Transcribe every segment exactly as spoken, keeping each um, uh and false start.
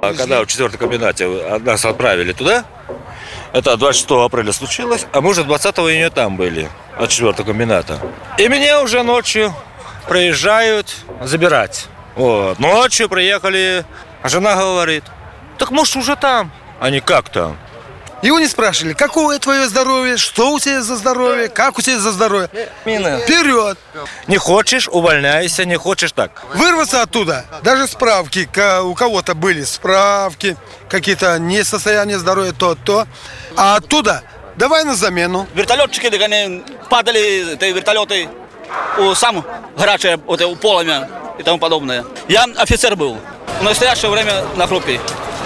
А когда в четвертом комбинате нас отправили туда, это двадцать шестого апреля случилось, а мы уже двадцатого июня там были, от четвертого комбината. И меня уже ночью приезжают забирать. Вот. Ночью приехали, а жена говорит, так муж уже там. Они как там? Его не спрашивали, какое твое здоровье, что у тебя за здоровье, как у тебя за здоровье. Мина. Вперед! Не хочешь, увольняйся, не хочешь так. Вырваться оттуда, даже справки, у кого-то были справки, какие-то несостояния здоровья, то-то. А оттуда давай на замену. Вертолетчики, они падали, эти вертолеты, у сам горячее, вот, у полымя и тому подобное. Я офицер был, в настоящее время на группе.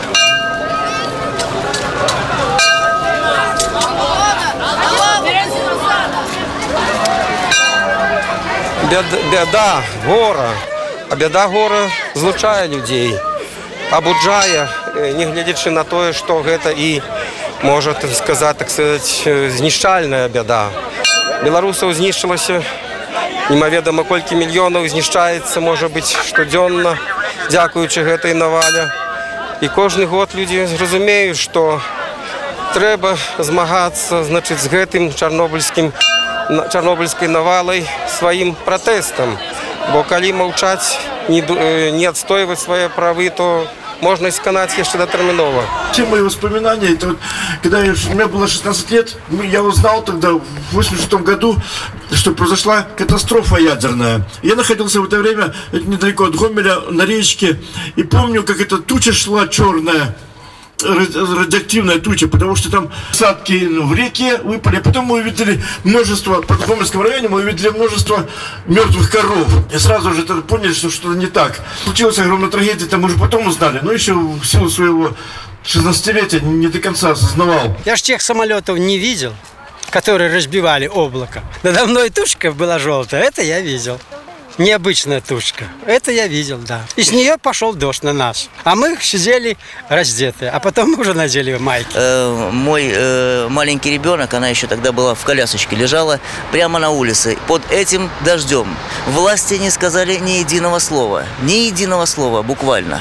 Беда, гора. А беда гора злучає людей, абуджає, не глядячи на те, що це і, можна сказати, так сказати, знищальна беда. Білорусів знищилося, немаведомо кілька мільйонів знищається, може бути, щоденно, дякуючи гэтай навалі. І кожен год люди розуміють, що треба змагатися, значить, з гэтым чорнобильським Чорнобильською навалою своїм протестом. Бо коли мовчать, не, не відстоювати свої права, то можно сканать еще дотерминово. Все мои воспоминания, это вот, когда я, у меня было шестнадцать лет, я узнал тогда, в восемьдесят шестом году, что произошла катастрофа ядерная. Я находился в это время недалеко от Гомеля, на речке, и помню, как эта туча шла черная, радиоактивная туча, потому что там осадки в реке выпали. А потом мы увидели множество, в Гомельском районе мы увидели множество мертвых коров. И сразу же поняли, что что-то не так. Случилась огромная трагедия, там уже потом узнали, но еще в силу своего шестнадцатилетия не до конца осознавал. Я ж тех самолетов не видел, которые разбивали облако. Надо мной тушка была желтая, это я видел. Необычная тушка. Это я видел, да. Из нее пошел дождь на нас. А мы сидели раздетые. А потом мы уже надели майки. Э, мой э, маленький ребенок, она еще тогда была в колясочке, лежала прямо на улице под этим дождем. Власти не сказали ни единого слова. Ни единого слова, буквально.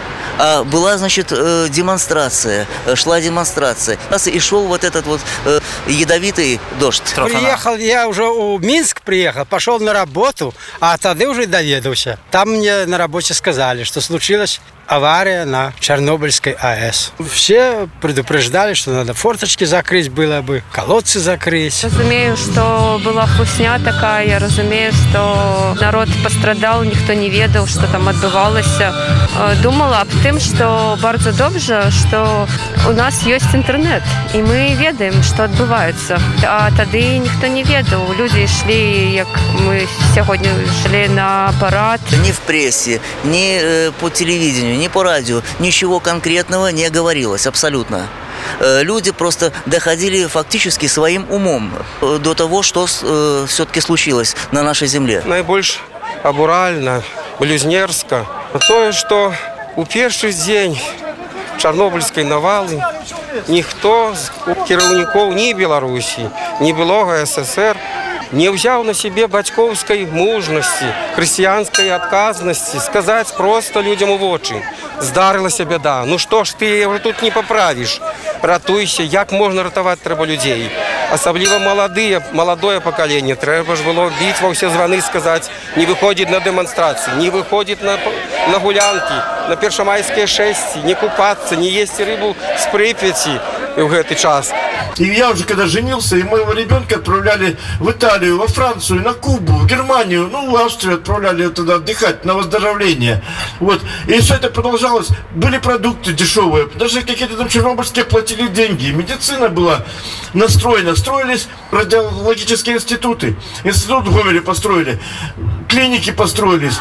А была, значит, демонстрация, шла демонстрация. И шел вот этот вот ядовитый дождь. Приехал, я уже у Минск приехал, пошел на работу, а тогда уже доведался. Там мне на работе сказали, что случилась авария на Чернобыльской АЭС. Все предупреждали, что надо форточки закрыть было бы, колодцы закрыть. Разумею, что была хлусня такая, разумею, что народ пострадал, никто не ведал, что там отбывалось. Думала об тем, что bardzo добре, что у нас есть интернет, и мы ведаем, что отбывается. А тогда никто не ведал. Люди шли, как мы сегодня шли на парад. Ни в прессе, ни по телевидению, ни по радио ничего конкретного не говорилось, абсолютно. Люди просто доходили фактически своим умом до того, что э, все-таки случилось на нашей земле. Найбольш абурально, блюзнерско то, что у перший день Чорнобильської навали ніхто з керівників ні Білорусі, ні Білого СССР не взяв на себе батьковської мужності, християнської відказності, сказати просто людям у очі: здарилася біда, ну що ж, ти його тут не поправиш, ратуйся, як можна рятувати треба людей. Особливо молоді, молодое покоління, треба ж було бити во всі звони, сказати: не виходить на демонстрації, не виходить на, на гулянки, на першомайське шествие, не купатися, не їсти рибу з Прип'яті в этот час. И я уже когда женился, и моего ребенка отправляли в Италию, во Францию, на Кубу, в Германию, ну, в Австрию отправляли туда отдыхать, на выздоровление. Вот. И все это продолжалось. Были продукты дешевые, даже какие-то там чернобыльские платили деньги. Медицина была настроена. Строились радиологические институты. Институт в Гомеле построили, клиники построились.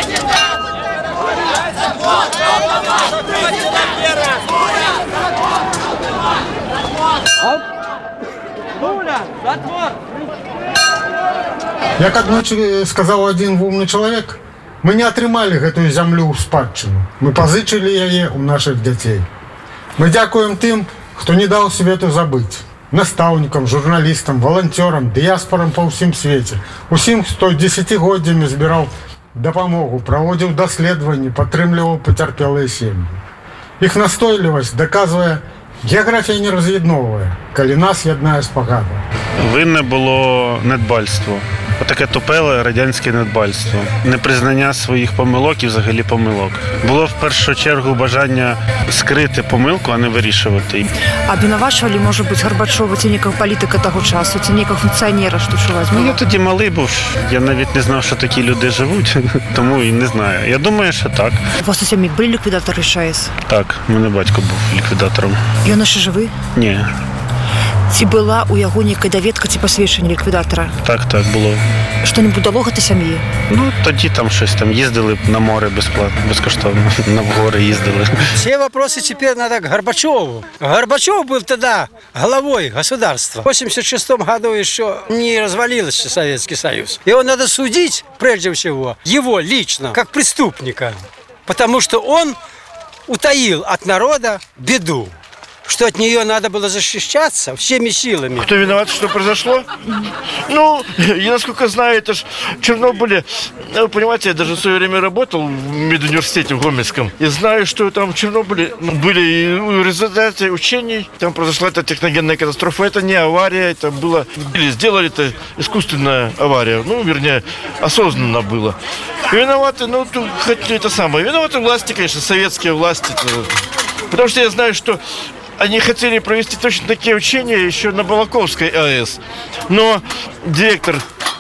Я как ночью сказал один умный человек, мы не атрымали гэтую зямлю ў спадчыну. Мы пазычылі яе ў наших дзяцей. Мы дзякуем тым, хто не даў свету забыць. Настаўнікам, журналістам, валанцёрам, дыяспорам па ўсім свеце. Усім, хто дзесяцігоддзямі збіраў дапамогу, праводзіў даследаванні, падтрымліваў пацярпелыя сем'і. Их настойливость доказывая, географія не роз'єдновує, коли нас єднає спогада. Винне було недбальство. Отаке тупеле радянське недбальство. Непризнання своїх помилок і взагалі помилок. Було в першу чергу бажання скрити помилку, а не вирішувати. Обвинувачували, може бути, Горбачова, ці ніякого політика того часу, ці ніякого функціонера, що чуваць було? Ну, я тоді малий був. Я навіть не знав, що такі люди живуть, тому і не знаю. Я думаю, що так. У вас у сім'ї були ліквідатори ЧАЕС? Так, у мене батько був ліквідатором. Ён ще живий? Ні. Ці була у яго нейкая даведка ці посвідчення ліквідатора? Так, так, було. Що-небудь дало гэта сям'ї? Ну, тоді там щось там їздили на море безплатно, безкоштовно, на гори їздили. Все вопросы теперь надо к Горбачеву. Горбачев был тогда главой государства. В восемьдесят шестом году еще не развалился Советский Союз. Его надо судить, прежде всего, его лично, как преступника. Потому что он утаил от народа беду, что от нее надо было защищаться всеми силами. Кто виноват, что произошло? Ну, я насколько знаю, это же в Чернобыле, вы понимаете, я даже в свое время работал в медуниверситете в Гомельском, и знаю, что там в Чернобыле были и результаты учений, там произошла эта техногенная катастрофа, это не авария, это было, или сделали это искусственная авария, ну, вернее, осознанно было. И виноваты, ну, хоть это самое, виноваты власти, конечно, советские власти, потому что я знаю, что они хотели провести точно такие учения еще на Балаковской АЭС. Но директор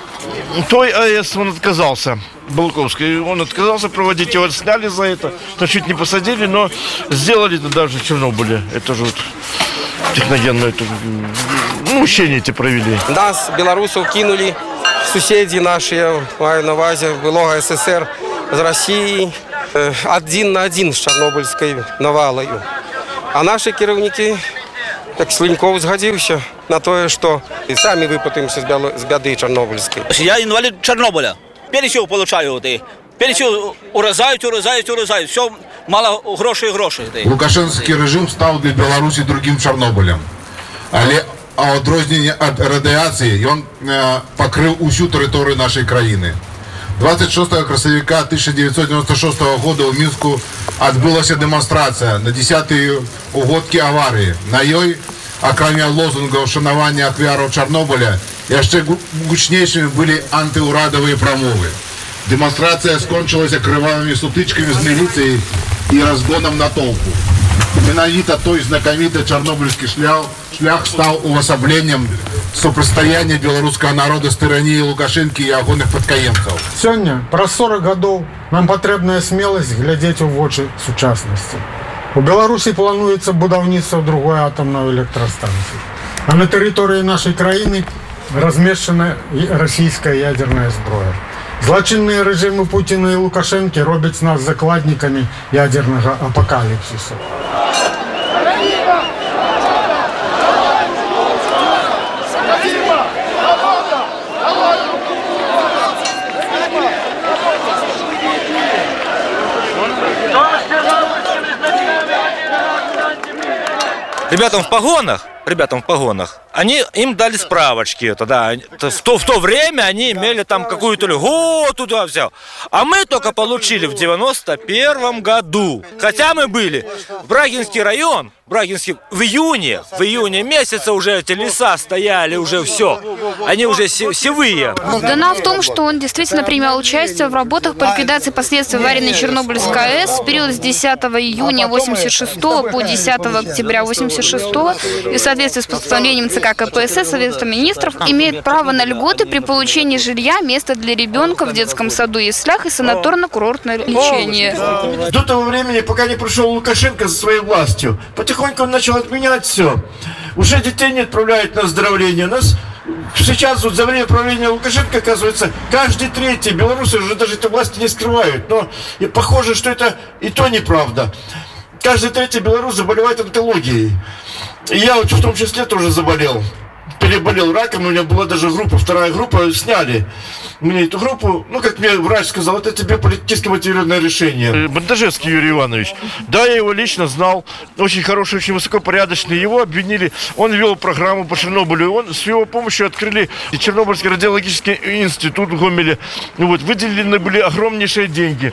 той АЭС, он отказался, Балаковской, он отказался проводить, его сняли за это, но чуть не посадили, но сделали это даже в Чернобыле. Это же вот техногенное, это, ну, учения эти провели. Нас, белорусов, кинули соседи наши, маю на увазі, былого СССР з Росії, один на один з Чорнобильською навалою. А наші керівники, як Слиньков, згодився на те, що і самі випутаємося з біди Чорнобильської. Я інвалід Чорнобиля. Пенсію получаю. Пенсію урізають, урізають, урізають. Все, мало грошей, грошей. Лукашенський режим став для Білорусі другим Чорнобилем. Але а відрізнення від радіації, він покрив усю територію нашої країни. двадцать шестого красавіка тысяча девятьсот девяносто шестого года у Мінску відбулася демонстрація на десятій угодці аварії. На їй, окромя лозунгів шанування ахвярів Чорнобиля, ще гучнішими були антиурадові промови. Демонстрація скончилася кривавими сутичками з міліцією і розгоном на толпу. Менавіта той знакомитий чорнобильський шлях, шлях став увособленням сопростояння белорусского народа с тиранией Лукашенко и огонных подкаемцев. Сегодня, про сорок годов, нам потребная смелость глядеть в очи сучасности. У Беларуси плануется будовництво другой атомной электростанции. А на территории нашей краины размещена российская ядерная зброя. Злочинные режимы Путина и Лукашенко робят нас закладниками ядерного апокалипсиса. Ребятам в погонах, ребятам в погонах, они, им дали справочки. Это, да, в, то, в то время они имели там какую-то льготу, туда взял. А мы только получили в девяносто первом году. Хотя мы были в Брагинский район, Брагинский, в июне, в июне месяце уже эти леса стояли, уже все. Они уже севые. Дана в том, что он действительно принимал участие в работах по ликвидации последствий аварии на Чернобыльской АЭС в период с десятого июня восемьдесят шестого по десятого октября восемьдесят шестого и в соответствии с постановлением ЦК КПСС Совета министров имеет право на льготы при получении жилья, места для ребенка в детском саду и яслях и санаторно-курортное лечение. До того времени, пока не пришел Лукашенко со своей властью, потихоньку он начал отменять все. Уже детей не отправляют на оздоровление. У нас сейчас вот за время правления Лукашенко, оказывается, каждый третий белорусы уже даже этой власти не скрывают. Но и похоже, что это и то неправда. Каждый третий белорус заболевает онкологией. И я вот в том числе тоже заболел. Переболел раком, у меня была даже группа, вторая группа, сняли мне эту группу. Ну, как мне врач сказал, это тебе политически мотивированное решение. Бандажевский Юрий Иванович, да, я его лично знал, очень хороший, очень высокопорядочный. Его обвинили, он вел программу по Чернобылю, он с его помощью открыли Чернобыльский радиологический институт в Гомеле. Вот, выделены были огромнейшие деньги.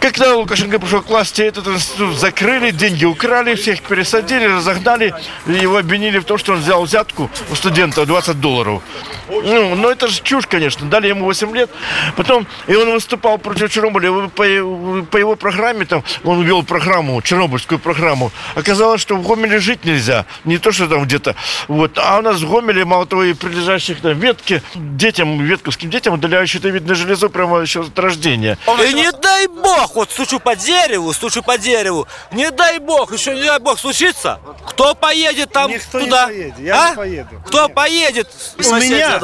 Когда Лукашенко пришел к власти, этот институт закрыли, деньги украли, всех пересадили, разогнали, его обвинили в том, что он взял взятку у студента двадцать долларов. Ну, но это же чушь, конечно. Дали ему восемь лет. Потом, и он выступал против Чернобыля. По, по его программе, там, он ввел программу, чернобыльскую программу. Оказалось, что в Гомеле жить нельзя. Не то, что там где-то. Вот. А у нас в Гомеле, мало того, и прилежащих там ветки, детям, ветковским детям удаляют щитовидное железо прямо еще от рождения. И не дай бог, вот стучу по дереву, стучу по дереву, не дай бог, еще не дай бог случится, кто поедет там Никто туда? Не поедет. Я а? не поеду. Кто поедет? У меня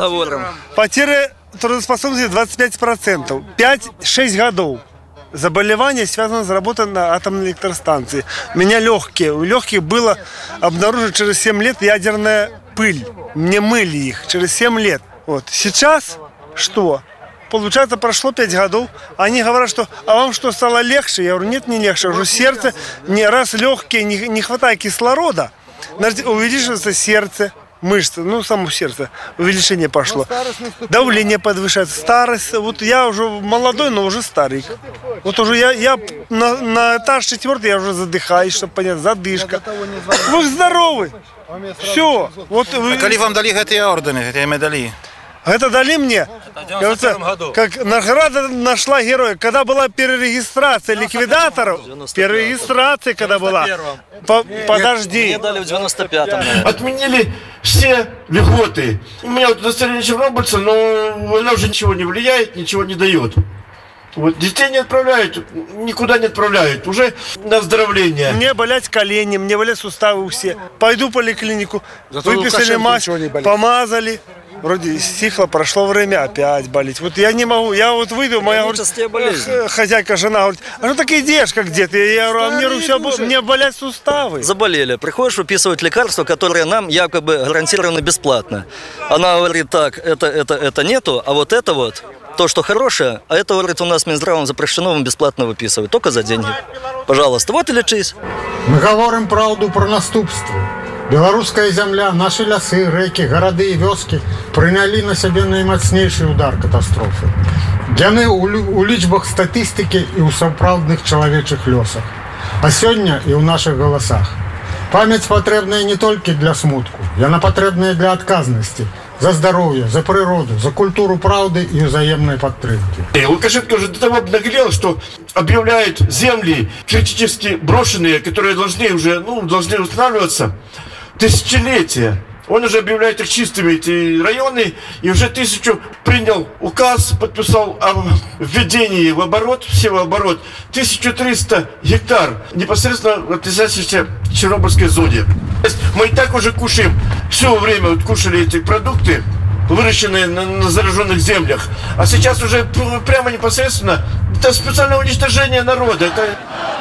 потеря трудоспособности двадцать пять процентов. пять-шесть годов. Заболевание связано с работой на атомной электростанции. У меня легкие. У легких было обнаружено через семь лет ядерная пыль. Мне мыли их через семь лет. Вот. Сейчас что? Получается, прошло пять годов. Они говорят, что а вам что, стало легче? Я говорю, нет, не легче. Уже сердце, не раз легкие, не, не хватает кислорода, увеличивается сердце, мышцы, ну, само сердце, увеличение пошло. Давление повышается, старость. Вот я уже молодой, но уже старый. Вот уже я, я на, на этаж четвертый, я уже задыхаюсь, чтобы понять, задышка. Вы здоровы. Все. Вот вы... А коли вам дали эти ордены, эти медали? Это дали мне, кажется, как награда нашла героя. Когда была перерегистрация ликвидаторов, перерегистрация когда была, по, подожди. Мне дали в девяносто пятом. Отменили все льготы. У меня вот удостоверение чернобыльца, но она уже ничего не влияет, ничего не дает. Вот детей не отправляют, никуда не отправляют, уже на оздоровление. Мне болят колени, мне болят суставы все. Пойду в поликлинику, Зато выписали мазь, не помазали. Вроде стихло, прошло время, опять болеть. Вот я не могу, я вот выйду, моя говорит, хозяйка, жена говорит, а что так идешь, как где-то? Я говорю, а мне, все, мне болят суставы. Заболели, приходишь выписывать лекарства, которые нам якобы гарантированы бесплатно. Она говорит, так, это, это, это нету, а вот это вот, то, что хорошее, а это, говорит, у нас Минздравом запрещено вам бесплатно выписывать, только за деньги. Пожалуйста, вот и лечись. Мы говорим правду про наступство. Белорусская земля, наши лясы, реки, города и вёски приняли на себе наймацнейший удар катастрофы. Яны у, у лічбах статистики и у сапраўдных человечых лёсах. А сегодня и у наших голосах. Память потребная не только для смутку, яна потребная для отказности. За здоровье, за природу, за культуру правды и взаимной поддержки. И Лукашенко уже до того обнаглел, что объявляет земли критически брошенные, которые должны уже, ну, должны устанавливаться тысячелетия. Он уже объявляет их чистыми, эти районы, и уже тысячу принял указ, подписал о введении в оборот, все в оборот, тысяча триста гектар, непосредственно относящиеся к Чернобыльской зоне. Мы и так уже кушаем, все время вот кушали эти продукты, выращенные на, на зараженных землях, а сейчас уже прямо непосредственно, это специальное уничтожение народа. Это...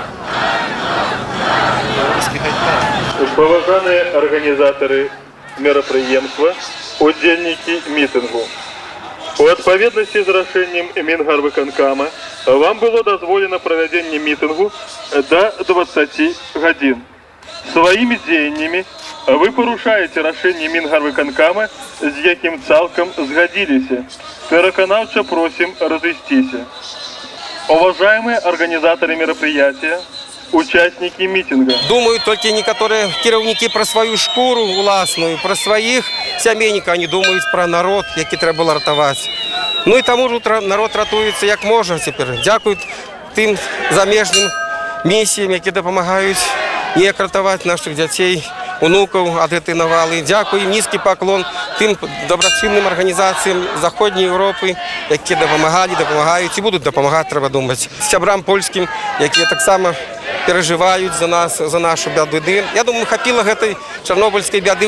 Поважанные организаторы мерапрыемства, удзельники мітынгу. У адпаведнасці з рашэннем Мінгарвыканкама вам было дазволена правядзенне мітынгу до двадцати гадзін. Сваімі дзеяннямі вы парушаеце рашэнне Мінгарвыканкама, з якім цалкам згадзіліся. Пераканаўча просім разысціся. Уважаемые организаторы мероприятия, участники митинга. Думают только некоторые кіраўнікі про свою шкуру власную, про своих сямейнікаў, они думают про народ, які треба было ратаваць. Ну и тому же народ ратуецца як можа цяпер. Дзякуюць тым замежным миссиям, які дапамагаюць неяк ратаваць наших дзяцей, унукаў ад гэтай навалы. Дзякую, нізкі паклон тым добрачынным арганізацыям Заходняй Европы, якія дапамагалі, дапамагаюць і будуць дапамагаць, трэба думаць. Сябрам польскім, якія таксама переживают за нас, за нашу бяду. Я думаю, хапіла гэтай чарнобыльскай бяды